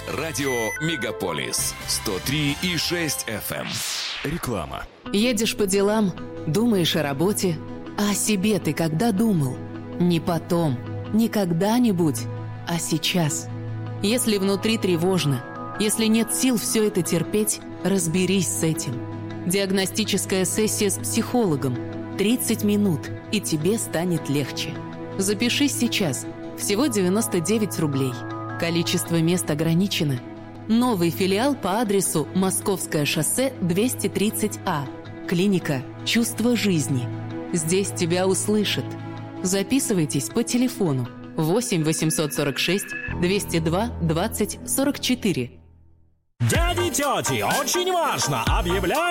Радио «Мегаполис» 103,6 FM. Реклама. Едешь по делам, думаешь о работе, а о себе ты когда думал? Не потом, не когда-нибудь, а сейчас. Если внутри тревожно, если нет сил все это терпеть, разберись с этим. Диагностическая сессия с психологом. 30 минут, и тебе станет легче. Запишись сейчас. Всего 99 рублей. Количество мест ограничено. Новый филиал по адресу Московское шоссе 230А. Клиника «Чувство жизни». Здесь тебя услышат. Записывайтесь по телефону 8 846 202 20 44. Дяди, тети, очень важно! Объявляю